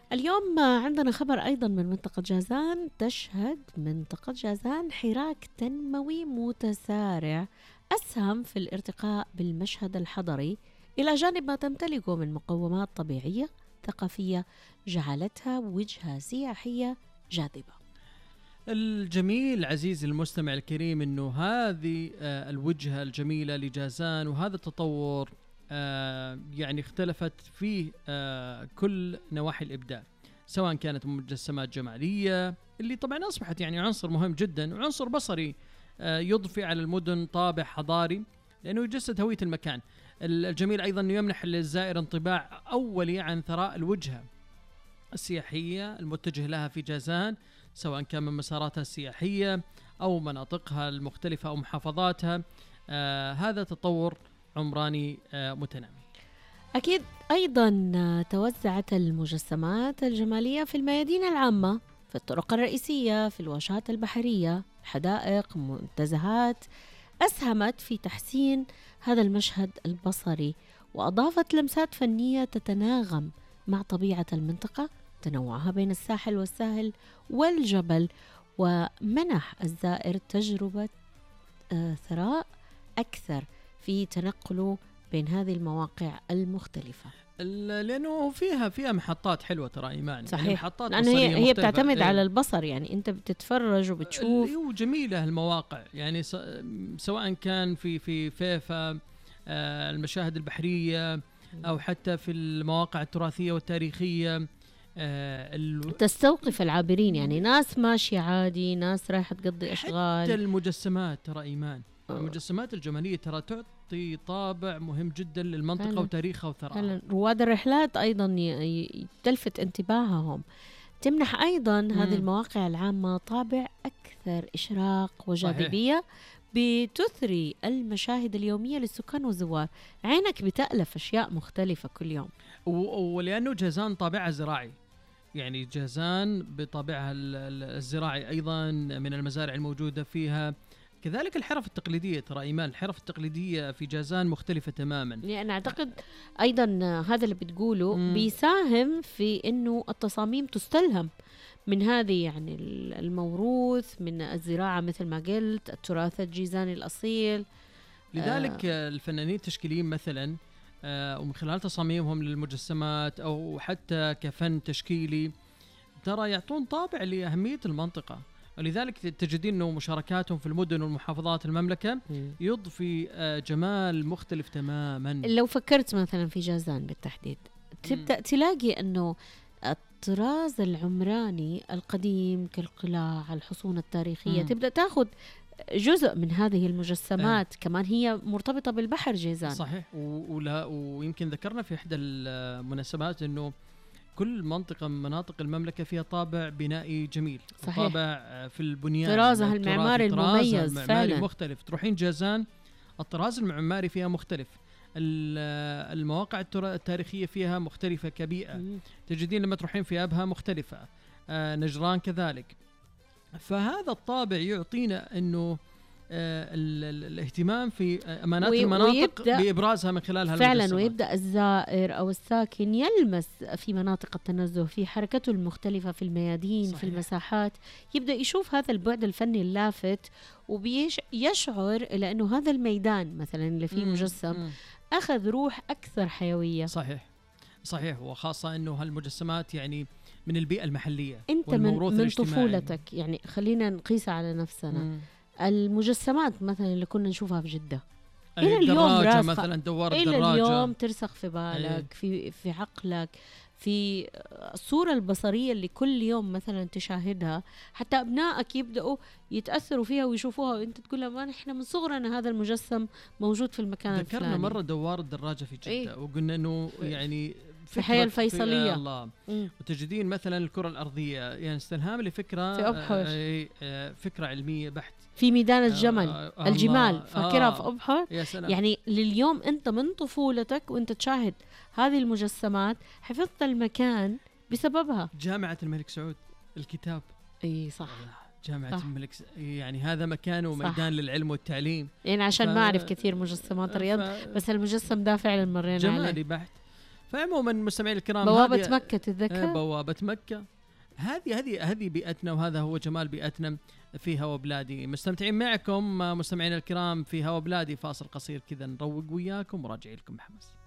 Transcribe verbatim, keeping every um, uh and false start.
اليوم عندنا خبر أيضا من منطقة جازان. تشهد منطقة جازان حراك تنموي متسارع أسهم في الارتقاء بالمشهد الحضري، إلى جانب ما تمتلكه من مقومات طبيعية ثقافية جعلتها وجهة سياحية جاذبة. الجميل عزيزي المستمع الكريم أنه هذه الوجهة الجميلة لجازان وهذا التطور يعني اختلفت فيه كل نواحي الإبداع، سواء كانت مجسمات جمالية اللي طبعا أصبحت يعني عنصر مهم جدا، وعنصر بصري يضفي على المدن طابع حضاري لأنه يجسد هوية المكان. الجميل أيضا أنه يمنح للزائر انطباع أولي عن ثراء الوجهة السياحية المتجه لها في جازان، سواء كان من مساراتها السياحية أو مناطقها المختلفة أو محافظاتها. آه هذا تطور عمراني آه متنامي. أكيد أيضا توزعت المجسمات الجمالية في الميادين العامة، في الطرق الرئيسية، في الواجهات البحرية، حدائق، منتزهات، أسهمت في تحسين هذا المشهد البصري، وأضافت لمسات فنية تتناغم مع طبيعة المنطقة، تنوعها بين الساحل والساهل والجبل، ومنح الزائر تجربة آه ثراء أكثر في تنقله بين هذه المواقع المختلفة، لأنه فيها فيها محطات حلوة ترى إيمان. صحيح، يعني محطات لأنه هي, هي بتعتمد إيه؟ على البصر، يعني أنت بتتفرج وبتشوف. وجميلة المواقع، يعني سواء كان في في فيفا آه المشاهد البحرية أو حتى في المواقع التراثية والتاريخية آه ال... تستوقف العابرين، يعني ناس ماشية عادي، ناس رايحة تقضي أشغال. حتى المجسمات ترى إيمان، المجسمات الجمالية ترى تعطي طابع مهم جدا للمنطقة فعلا. وتاريخها وثرائها. رواد الرحلات أيضا تلفت انتباههم. تمنح أيضا مم. هذه المواقع العامة طابع أكثر إشراق وجاذبية، بتثري المشاهد اليومية للسكان والزوار. عينك بتألف أشياء مختلفة كل يوم، ولأنه جازان طابعها زراعي، يعني جازان بطابعها الزراعي أيضا من المزارع الموجودة فيها. كذلك الحرف التقليدية ترى إيمان، الحرف التقليدية في جازان مختلفة تماما. يعني أنا أعتقد أيضا هذا اللي بتقوله مم. بيساهم في أنه التصاميم تستلهم من هذه يعني الموروث من الزراعة، مثل ما قلت التراث الجيزاني الأصيل. لذلك آه الفنانين التشكيليين مثلا آه ومن خلال تصاميمهم للمجسمات أو حتى كفن تشكيلي ترى يعطون طابع لأهمية المنطقة، ولذلك تجدين أنه مشاركاتهم في المدن والمحافظات المملكة يضفي آه جمال مختلف تماما. لو فكرت مثلا في جازان بالتحديد تبدأ م. تلاقي أنه الطراز العمراني القديم كالقلاع، الحصون التاريخية، م. تبدأ تأخذ جزء من هذه المجسمات. آه. كمان هي مرتبطة بالبحر جيزان. صحيح، ولا ويمكن ذكرنا في إحدى المناسبات أنه كل منطقة من مناطق المملكة فيها طابع بنائي جميل، طابع في البنيان، طرازها المعماري المميز فعلا مختلف. تروحين جازان الطراز المعماري فيها مختلف، المواقع التاريخية فيها مختلفة كبيئة، مم. تجدين لما تروحين في أبها مختلفة، آه نجران كذلك. فهذا الطابع يعطينا أنه آه الاهتمام في أمانات المناطق بإبرازها من خلال فعلا المجسمات. ويبدأ الزائر أو الساكن يلمس في مناطق التنزه، في حركته المختلفة في الميادين، صحيح. في المساحات، يبدأ يشوف هذا البعد الفني اللافت وبيشعر إلى أنه هذا الميدان مثلا اللي فيه مم. مجسم مم. أخذ روح أكثر حيوية. صحيح صحيح، وخاصة أنه هالمجسمات يعني من البيئة المحلية، أنت من, من طفولتك، يعني خلينا نقيسها على نفسنا. مم. المجسمات مثلا اللي كنا نشوفها في جدة إلى اليوم راسخة، مثلا دوار إلى الدراجة اليوم ترسخ في بالك، أيه. في في عقلك، في الصورة البصرية اللي كل يوم مثلا تشاهدها. حتى أبنائك يبدأوا يتأثروا فيها ويشوفوها وأنت تقول لهم ما إحنا من صغرنا هذا المجسم موجود في المكان الفلاني. ذكرنا مرة دوار الدراجة في جدة، أيه. وقلنا إنه يعني في حي الفيصلية، الله. وتجدين مثلا الكرة الأرضية يعني استلهام لفكرة في أبحر، آه فكرة علمية بحت في ميدان الجمل، آه الجمال، فاكرها آه في أبحر. يعني لليوم أنت من طفولتك وأنت تشاهد هذه المجسمات حفظت المكان بسببها. جامعة الملك سعود الكتاب، اي صح، جامعة صح. الملك س... يعني هذا مكان وميدان للعلم والتعليم. يعني عشان ف... ما أعرف كثير مجسمات الرياض ف... بس المجسم ده فعلا مرينا جمالي بحت. فعموما مستمعين الكرام بوابة مكة تتذكر؟ بوابة مكة، هذه هذه هذه بيئتنا، وهذا هو جمال بيئتنا في هوا بلادي. مستمتعين معكم مستمعين الكرام في هوا بلادي. فاصل قصير كذا نروق وياكم وراجع لكم بحماس.